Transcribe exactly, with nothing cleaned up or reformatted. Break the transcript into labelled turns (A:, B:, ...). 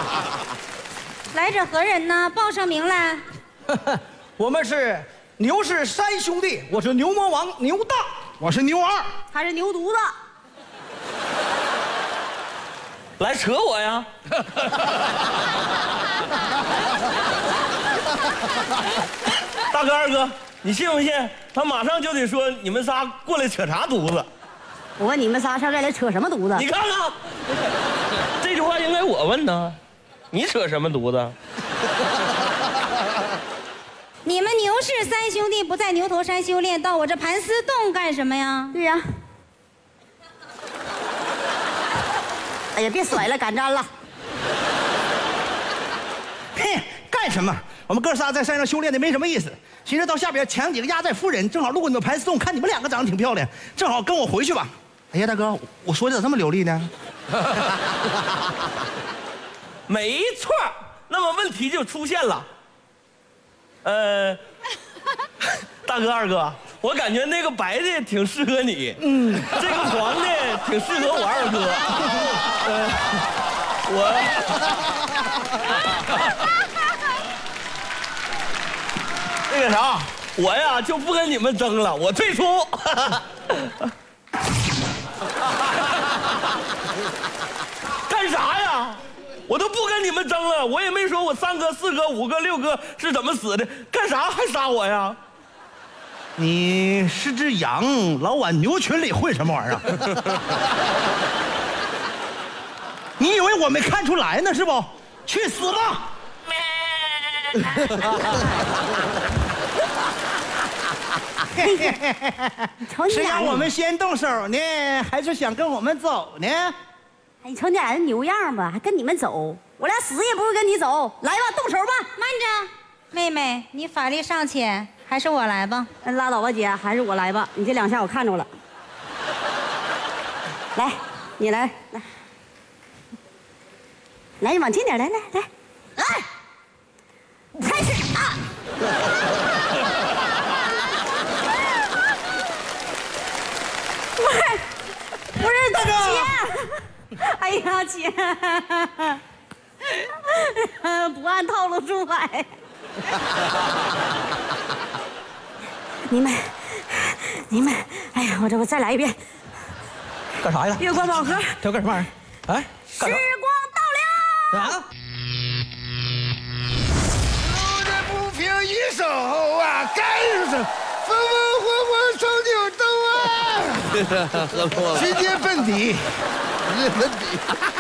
A: 来者何人呢？报上名来。
B: 我们是牛氏三兄弟，我是牛魔王牛大，我是牛二，
A: 他是牛犊子。
C: 来扯我呀！大哥二哥，你信不信？他马上就得说你们仨过来扯啥犊子？
A: 我问你们仨上这来扯什么犊子？
C: 你看看，这句话应该我问呢，你扯什么犊子？
A: 你们牛氏三兄弟不在牛头山修炼，到我这盘丝洞干什么呀？对呀。哎呀，别甩了，赶粘了。
B: 嘿，干什么？我们哥仨在山上修炼的没什么意思，寻思到下边抢几个压寨夫人，正好路过你们盘丝洞，看你们两个长得挺漂亮，正好跟我回去吧。哎呀，大哥，我说的咋这么流利呢？
C: 没错，那么问题就出现了。呃，大哥二哥，我感觉那个白的挺适合你，嗯，这个黄的挺适合我二哥。呃，我那个啥，我呀就不跟你们争了，我退出。干啥呀？我都不跟你们争了，我也没说我三哥、四哥、五哥、六哥是怎么死的，干啥还杀我呀？
B: 你是只羊，老往牛群里混什么玩意儿？你以为我没看出来呢是不？去死吧！是让我们先动手呢，还是想跟我们走呢？
A: 你瞅你俩人牛样吧，还跟你们走，我俩死也不会跟你走。来吧，动手吧。慢着，妹妹，你法力尚浅，还是我来吧。拉倒吧，姐，还是我来吧。你这两下我看着了。来，你来，来，来，你往近点，来来来，来，开始啊！不是，不是，大哥。哎呀，姐，不按套路出牌。你们，你们，哎呀，我这我再来一遍。
B: 干啥呀？
A: 月光宝盒。
B: 这要干什么玩意儿？哎，
A: 时光到了。
B: 啊！
D: 路见不平一手啊，该是风风火火冲九州啊！
C: 喝多了，
D: 齐天奋体，日本底。